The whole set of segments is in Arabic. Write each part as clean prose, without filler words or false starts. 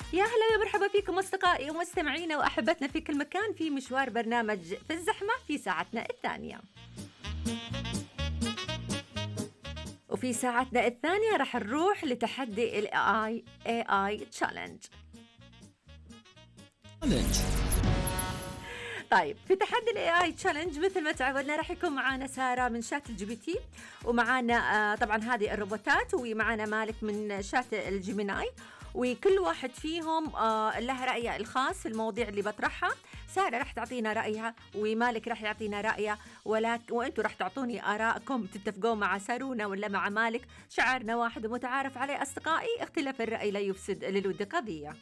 يا هلا ومرحبا فيكم أصدقائي ومستمعينا وأحبتنا في كل مكان في مشوار برنامج في الزحمة في ساعتنا الثانية. وفي ساعتنا الثانية راح نروح لتحدي ال AI Challenge. طيب في تحدي الاي اي تشالنج مثل ما تعودنا راح يكون معانا ساره من شات الجي بي تي، ومعانا طبعا هذه الروبوتات، ومعانا مالك من شات الجيميناي، وكل واحد فيهم له رأيه الخاص في المواضيع اللي بطرحها. ساره راح تعطينا رأيها ومالك راح يعطينا رأيه، وانتم راح تعطوني آراءكم تتفقون مع سارونا ولا مع مالك. شعارنا واحد ومتعارف عليه أصدقائي، اختلاف الرأي لا يفسد للود قضية.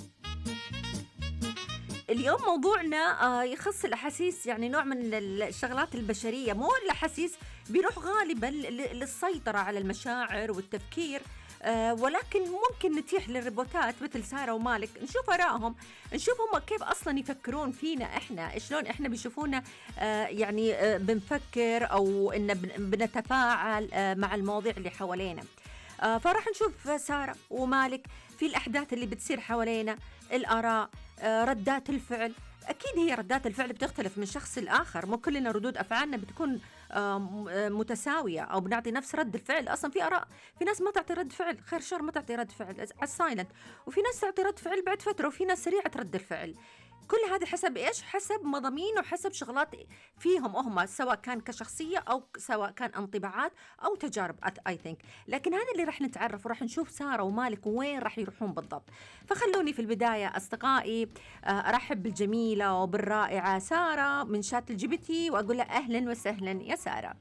اليوم موضوعنا يخص الأحاسيس، يعني نوع من الشغلات البشرية، مو الأحاسيس بيروح غالبا للسيطرة على المشاعر والتفكير، ولكن ممكن نتيح للروبوتات مثل سارة ومالك نشوف آرائهم، نشوف هم كيف أصلا يفكرون فينا إحنا، شلون إحنا بيشوفونا يعني بنفكر أو إن بنتفاعل مع المواضيع اللي حوالينا. فراح نشوف سارة ومالك في الأحداث اللي بتصير حوالينا، الآراء، ردات الفعل. أكيد هي ردات الفعل بتختلف من شخص لآخر، مو كلنا ردود أفعالنا بتكون متساوية أو بنعطي نفس رد الفعل. أصلا في آراء، في ناس ما تعطي رد فعل، خير شر ما تعطي رد فعل على السايلنت، وفي ناس تعطي رد فعل بعد فترة، وفي ناس سريعة رد الفعل. كل هذا حسب إيش؟ حسب مضامين وحسب شغلات فيهم هم، سواء كان كشخصية أو سواء كان انطباعات أو تجارب I think. لكن هذا اللي راح نتعرف وراح نشوف سارة ومالك وين راح يروحون بالضبط. فخلوني في البداية أصدقائي أرحب بالجميلة وبالرائعة سارة من شات الجي بي تي، وأقول لها أهلا وسهلا يا سارة.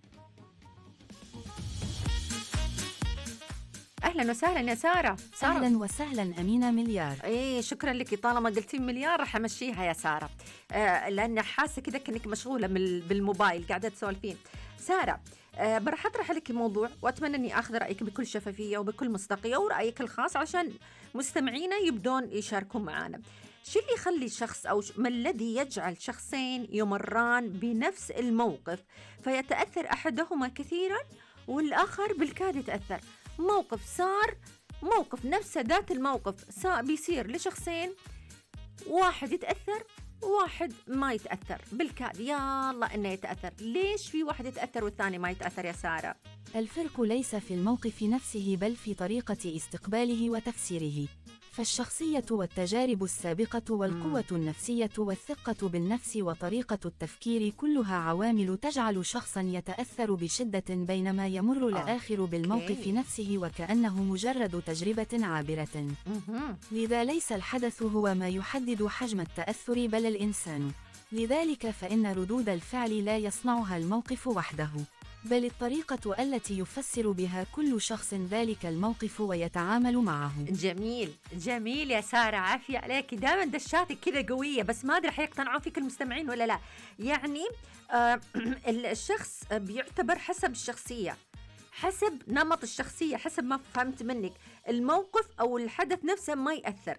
أهلا وسهلا يا سارة. أهلا وسهلا أمينة مليار. إيه شكرا لك، طالما قلتي مليار راح أمشيها يا سارة، لأن حاسة كده كأنك مشغولة بالموبايل قاعدة تسولفين. سارة راح أطرح لك الموضوع، وأتمنى أني أخذ رأيك بكل شفافية وبكل مصداقية ورأيك الخاص عشان مستمعينا يبدون يشاركون معنا. شو اللي يخلي شخص أو ما الذي يجعل شخصين يمران بنفس الموقف فيتأثر أحدهما كثيرا والآخر بالكاد يتأثر؟ موقف صار، موقف نفسه ذات الموقف بيصير لشخصين، واحد يتأثر واحد ما يتأثر بالكاد، يا الله إنه يتأثر. ليش في واحد يتأثر والثاني ما يتأثر يا سارة؟ الفرق ليس في الموقف نفسه بل في طريقة استقباله وتفسيره. فالشخصية والتجارب السابقة والقوة النفسية والثقة بالنفس وطريقة التفكير كلها عوامل تجعل شخصا يتأثر بشدة، بينما يمر الآخر بالموقف نفسه وكأنه مجرد تجربة عابرة. لذا ليس الحدث هو ما يحدد حجم التأثر بل الإنسان. لذلك فإن ردود الفعل لا يصنعها الموقف وحده، بل الطريقة التي يفسر بها كل شخص ذلك الموقف ويتعامل معه. جميل جميل يا سارة، عافية عليك، دائما دشاتك كذا قوية، بس ما أدري حيقتنعون فيك المستمعين ولا لا. يعني الشخص بيعتبر حسب الشخصية، حسب نمط الشخصية، حسب ما فهمت منك الموقف أو الحدث نفسه ما يأثر.